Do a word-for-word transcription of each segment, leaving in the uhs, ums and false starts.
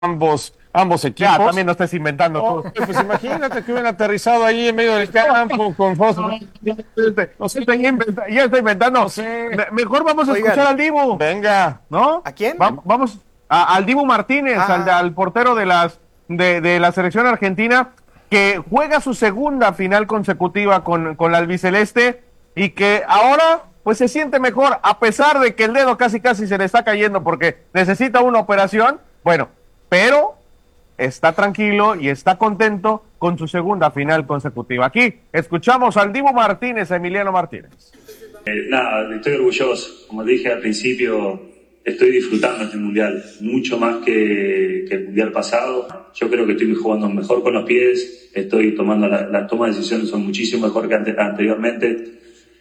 ambos, ambos equipos. Ya, también no estés inventando Oh, tú. pues imagínate que hubieran aterrizado ahí en medio del campo con fósforo. No sé, ya inventa- ya está inventando. No sé. Me- Mejor vamos a Oigan. escuchar al Dibu, Venga. ¿no? ¿A quién? Va- vamos a- al Dibu Martínez, Ah. al, al portero de las de, de la selección argentina, que juega su segunda final consecutiva con, con la albiceleste y que ahora pues se siente mejor, a pesar de que el dedo casi casi se le está cayendo porque necesita una operación. Bueno, pero está tranquilo y está contento con su segunda final consecutiva. Aquí escuchamos al Dibu Martínez, a Emiliano Martínez. Eh, nada, estoy orgulloso. Como te dije al principio, estoy disfrutando este mundial, mucho más que, que el mundial pasado. Yo creo que estoy jugando mejor con los pies, estoy tomando la, las tomas de decisiones son muchísimo mejor que ante, anteriormente.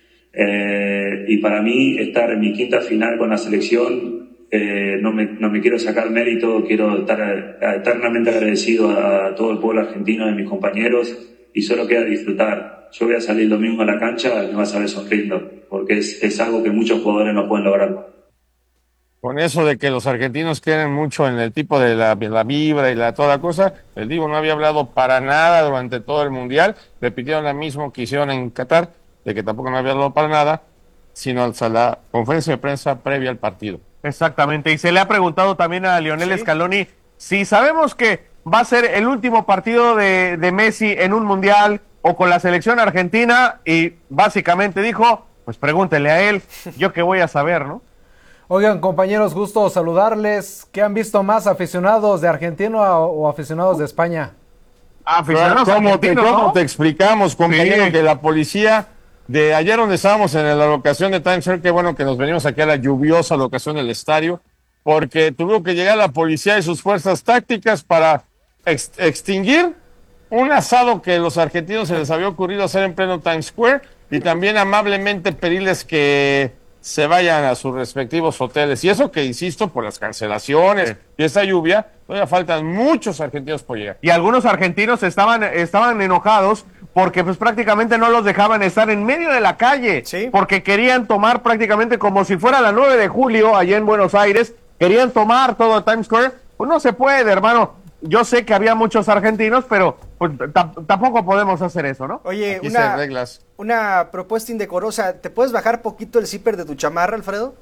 Eh, y para mí, estar en mi quinta final con la selección, eh, no, me, no me quiero sacar mérito, quiero estar eternamente agradecido a, a todo el pueblo argentino, a mis compañeros, y solo queda disfrutar. Yo voy a salir el domingo a la cancha y me vas a ver sonriendo, porque es, es algo que muchos jugadores no pueden lograr. Con eso de que los argentinos quieren mucho en el tipo de la, la vibra y la toda cosa, el Divo no había hablado para nada durante todo el mundial. Le pidieron lo mismo que hicieron en Qatar, de que tampoco no había hablado para nada, sino hasta la conferencia de prensa previa al partido. Exactamente, y se le ha preguntado también a Lionel Sí. Scaloni si sabemos que va a ser el último partido de, de Messi en un mundial o con la selección argentina, y básicamente dijo, pues pregúntele a él, yo qué voy a saber, ¿no? Oigan, compañeros, gusto saludarles. ¿Qué han visto más, aficionados de Argentina o, o aficionados de España? Aficionados ¿Cómo te, argentinos, cómo ¿no? te explicamos, compañero, Sí. que la policía de ayer donde estábamos en la locación de Times Square, qué bueno que nos venimos aquí a la lluviosa locación del estadio, porque tuvo que llegar la policía y sus fuerzas tácticas para ex- extinguir un asado que los argentinos se les había ocurrido hacer en pleno Times Square y también amablemente pedirles que se vayan a sus respectivos hoteles. Y eso que, insisto, por las cancelaciones y esta lluvia, todavía faltan muchos argentinos por llegar. Y algunos argentinos estaban, estaban enojados porque pues prácticamente no los dejaban estar en medio de la calle, Sí. porque querían tomar prácticamente como si fuera la nueve de julio allá en Buenos Aires, querían tomar todo Times Square. Pues no se puede, hermano. Yo sé que había muchos argentinos, pero pues, t- tampoco podemos hacer eso, ¿no? Oye, Aquí se hay una, reglas. una propuesta indecorosa. ¿Te puedes bajar poquito el zipper de tu chamarra, Alfredo?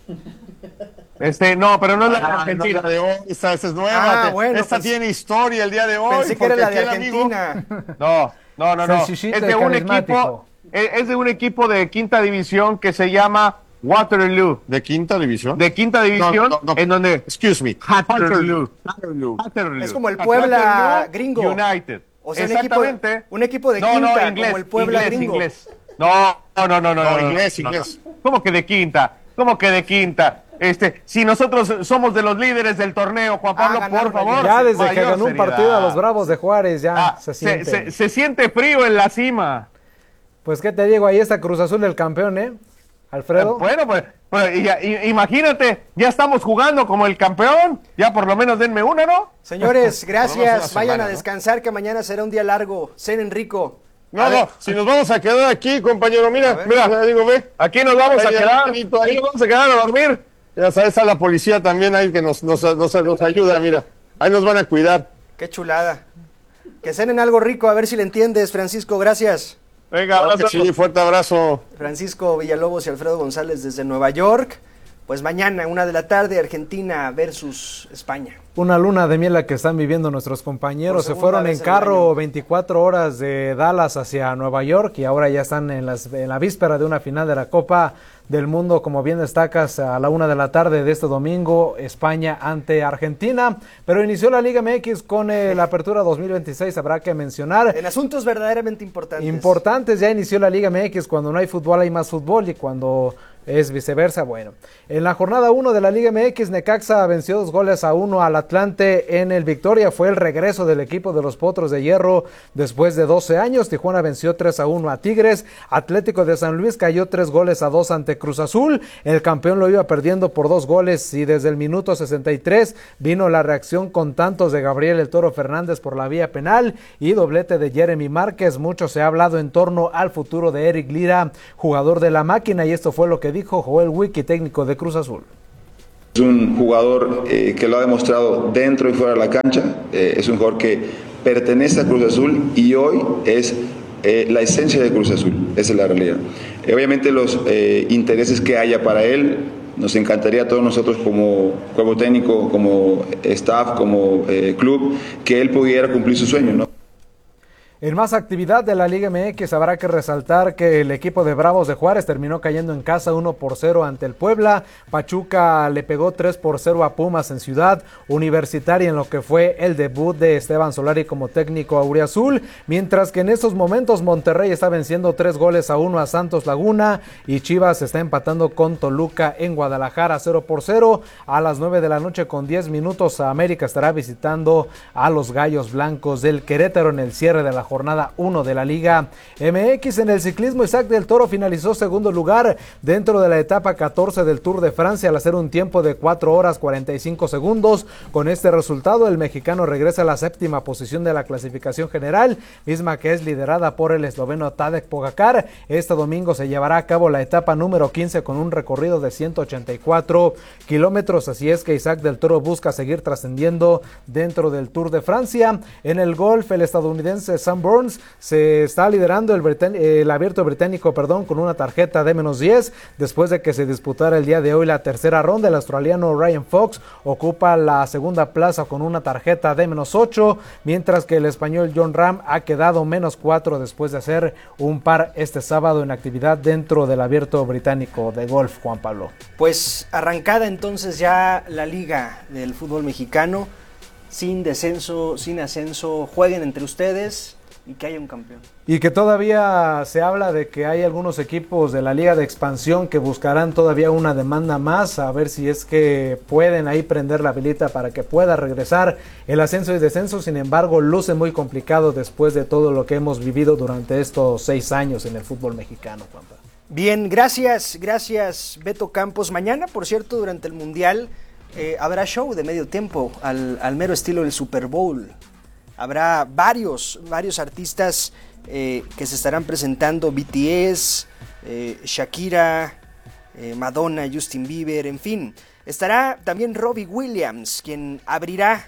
Este, no, pero no es la de Ah, Argentina. no, la de hoy, esta, esta es nueva. Ah, te- bueno, esta pues, tiene historia el día de hoy. Pensé que era porque la de aquí el amigo- Argentina. No, no, no, no. Es Sencillito de y un carismático. equipo, es es de un equipo de quinta división que se llama Waterloo. ¿De quinta división? De quinta división, No, no, no. en donde Excuse me. Waterloo. Waterloo. Waterloo. Es como el Puebla Waterloo gringo. United. O sea, un equipo, Exactamente. un equipo de No, quinta, no, inglés, como el Puebla inglés, gringo. inglés. No, no, no, no, no, No, no, inglés, no, no. inglés. ¿Cómo que de quinta? ¿Cómo que de quinta? Este, si nosotros somos de los líderes del torneo, Juan Pablo, Ah, ganaron por favor. ayer. Ya desde que mayor ganó un seriedad. partido a los Bravos de Juárez, ya Ah, se se, siente. se- se siente frío en la cima. Pues qué te digo, ahí está Cruz Azul el campeón, ¿eh? Alfredo. Bueno, pues, pues, y- y- imagínate, ya estamos jugando como el campeón. Ya por lo menos denme una, ¿no? Señores, Por lo menos gracias. una Vayan semana, a ¿no? descansar, que mañana será un día largo. Cenen rico. No, A ver, no, si nos vamos a quedar aquí, compañero, mira, ver. mira, ya digo, ve. Aquí nos vamos a Ahí, quedar. ahí, ahí nos vamos a quedar a dormir. Ya sabes, está la policía también ahí que nos, nos, nos, nos ayuda, mira. Ahí nos van a cuidar. Qué chulada. Que cenen algo rico, a ver si le entiendes, Francisco. Gracias. Venga, Claro que abrazo. sí, fuerte abrazo. Francisco Villalobos y Alfredo González desde Nueva York. Pues mañana, una de la tarde, Argentina versus España. Una luna de miel la que están viviendo nuestros compañeros. Por Se segunda fueron vez en en el carro año. veinticuatro horas de Dallas hacia Nueva York y ahora ya están en, las, en la víspera de una final de la Copa del Mundo, como bien destacas, a la una de la tarde de este domingo, España ante Argentina. Pero inició la Liga M X con eh, la apertura dos mil veintiséis, habrá que mencionar. En asuntos verdaderamente importantes. Importantes, ya inició la Liga M X, cuando no hay fútbol hay más fútbol y cuando es viceversa. Bueno, en la jornada uno de la Liga M X, Necaxa venció dos goles a uno al Atlante en el Victoria. Fue el regreso del equipo de los Potros de Hierro después de doce años. Tijuana venció tres a uno a Tigres. Atlético de San Luis cayó tres goles a dos ante Cruz Azul. El campeón lo iba perdiendo por dos goles y desde el minuto sesenta y tres vino la reacción con tantos de Gabriel El Toro Fernández por la vía penal y doblete de Jeremy Márquez. Mucho se ha hablado en torno al futuro de Eric Lira, jugador de la máquina, y esto fue lo que dijo Joel Wiki, técnico de Cruz Azul. Es un jugador eh, que lo ha demostrado dentro y fuera de la cancha, eh, es un jugador que pertenece a Cruz Azul y hoy es eh, la esencia de Cruz Azul, esa es la realidad. Eh, obviamente los eh, intereses que haya para él, nos encantaría a todos nosotros como cuerpo técnico, como staff, como eh, club, que él pudiera cumplir su sueño, ¿no? En más actividad de la Liga M X habrá que resaltar que el equipo de Bravos de Juárez terminó cayendo en casa uno por cero ante el Puebla. Pachuca le pegó tres por cero a Pumas en Ciudad Universitaria en lo que fue el debut de Esteban Solari como técnico auriazul, mientras que en estos momentos Monterrey está venciendo tres goles a uno a Santos Laguna y Chivas está empatando con Toluca en Guadalajara cero por cero. A las nueve de la noche con diez minutos América estará visitando a los Gallos Blancos del Querétaro en el cierre de la jornada uno de la Liga M X. En el ciclismo, Isaac del Toro finalizó segundo lugar dentro de la etapa catorce del Tour de Francia al hacer un tiempo de cuatro horas cuarenta y cinco segundos. Con este resultado, el mexicano regresa a la séptima posición de la clasificación general, misma que es liderada por el esloveno Tadej Pogačar. Este domingo se llevará a cabo la etapa número quince con un recorrido de ciento ochenta y cuatro kilómetros, así es que Isaac del Toro busca seguir trascendiendo dentro del Tour de Francia. En el golf, el estadounidense Sam Burns se está liderando el, Britan- el abierto británico perdón, con una tarjeta de menos diez después de que se disputara el día de hoy la tercera ronda. El australiano Ryan Fox ocupa la segunda plaza con una tarjeta de menos ocho, mientras que el español John Ram ha quedado menos cuatro después de hacer un par este sábado en actividad dentro del abierto británico de golf. Juan Pablo. Pues arrancada entonces ya la liga del fútbol mexicano, sin descenso, sin ascenso, jueguen entre ustedes y que haya un campeón. Y que todavía se habla de que hay algunos equipos de la Liga de Expansión que buscarán todavía una demanda más, a ver si es que pueden ahí prender la velita para que pueda regresar el ascenso y descenso. Sin embargo, luce muy complicado después de todo lo que hemos vivido durante estos seis años en el fútbol mexicano, Juanpa. Bien, gracias, gracias Beto Campos. Mañana, por cierto, durante el Mundial eh, habrá show de medio tiempo al, al mero estilo del Super Bowl. Habrá varios, varios artistas eh, que se estarán presentando, B T S, eh, Shakira, eh, Madonna, Justin Bieber, en fin. Estará también Robbie Williams, quien abrirá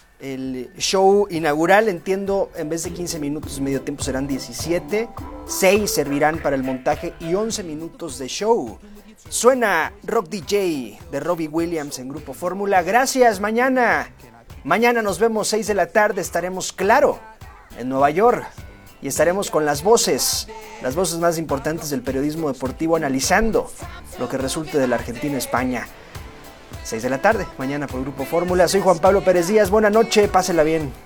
el show inaugural. Entiendo, en vez de quince minutos de medio tiempo serán diecisiete, seis servirán para el montaje y once minutos de show. Suena Rock D J de Robbie Williams en Grupo Fórmula. Gracias, mañana. Mañana nos vemos seis de la tarde, estaremos, claro, en Nueva York y estaremos con las voces, las voces más importantes del periodismo deportivo analizando lo que resulte de la Argentina-España. seis de la tarde, mañana por Grupo Fórmula. Soy Juan Pablo Pérez Díaz, buena noche, pásela bien.